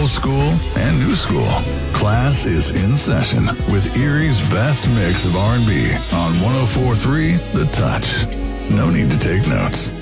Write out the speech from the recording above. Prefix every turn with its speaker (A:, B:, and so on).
A: old school and new school. Class is in session with Erie's best mix of R&B on 104.3 The Touch. No need to take notes.